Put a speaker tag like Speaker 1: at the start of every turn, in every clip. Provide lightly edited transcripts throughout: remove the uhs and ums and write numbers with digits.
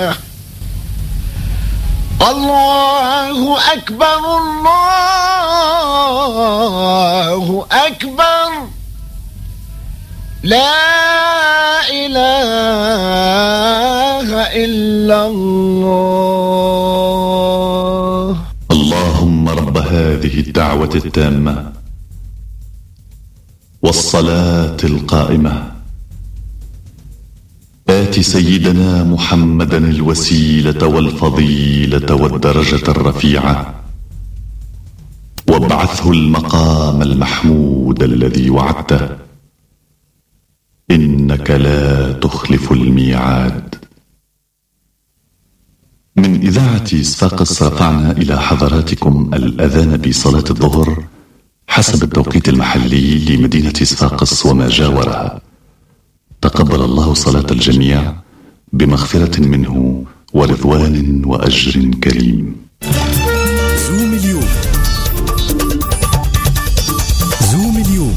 Speaker 1: الله أكبر الله أكبر لا إله إلا الله.
Speaker 2: اللهم رب هذه الدعوة التامة والصلاة القائمة آت سيدنا محمدا الوسيلة والفضيلة والدرجة الرفيعة وابعثه المقام المحمود الذي وعدته إنك لا تخلف الميعاد. من إذاعة صفاقس رفعنا إلى حضراتكم الأذان بصلاة الظهر حسب التوقيت المحلي لمدينة صفاقس وما جاورها. تقبل الله صلاة الجميع بمغفرة منه ورضوان وأجر كريم.
Speaker 3: زوم اليوم. زوم اليوم.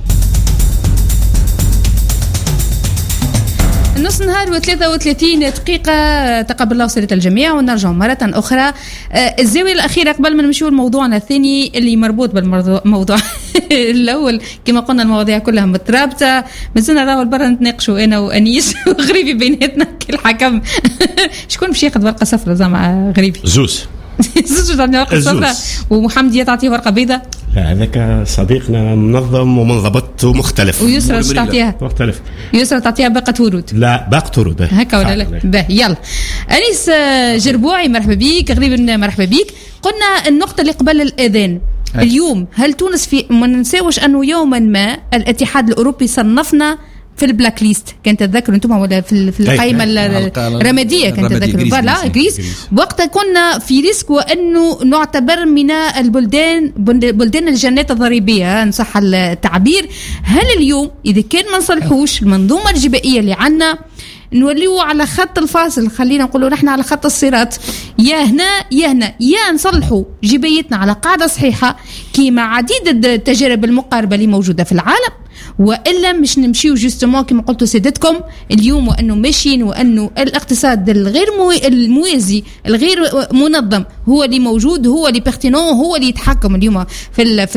Speaker 4: نص نهار و33 دقيقة. تقبل الله صلاة الجميع ونرجع مرة أخرى. الزاوية الأخيرة قبل ما نمشيو لموضوعنا الثاني اللي مربوط بالموضوع الأول. كما قلنا المواضيع كلها مترابطة. مازلنا راهو برا نتناقشوا أنا وأنيس وغريبي بيناتنا كالحكم. شكون باش ياخذ ورقة صفراء زعما غريبي؟
Speaker 5: زوز
Speaker 4: تعطيني ورقة صفراء ومحمد تعطيه ورقة بيضاء.
Speaker 5: لا هذاك صديقنا منظم ومنضبط ومختلف.
Speaker 4: ويسرى تعطيها
Speaker 5: مختلف.
Speaker 4: يسرى تعطيها باقة ورود.
Speaker 5: لا باقة ورود
Speaker 4: هكا ولا لا؟ باهي يلا. أنيس جربوعي مرحبا بيك. غريب مرحبا بيك. قلنا النقطة اللي قبل الأذان اليوم. هل تونس في ما ننساوش أنه يوما ما الاتحاد الأوروبي صنفنا في البلاك ليست. كانت تذكروا انتم ولا في القائمه الرماديه كانت تذكروا فوالا غريس. وقتها كنا في ريسك وانه نعتبر من بلدان الجنات الضريبيه ان صح التعبير. هل اليوم اذا كان ما نصلحوش المنظومه الجبائيه اللي عندنا نوليو على خط الفاصل، خلينا نقولوا نحن على خط الصراط، يا هنا يا نصلحوا جبايتنا على قاعدة صحيحة كما عديد التجارب المقاربة اللي موجودة في العالم، وإلا مش نمشيو جوستمون كما قلتوا سيدتكم اليوم وأنه ماشيين وأنه الاقتصاد الغير الموازي الغير منظم هو اللي موجود، هو اللي بيرتينون، هو اللي يتحكم اليوم في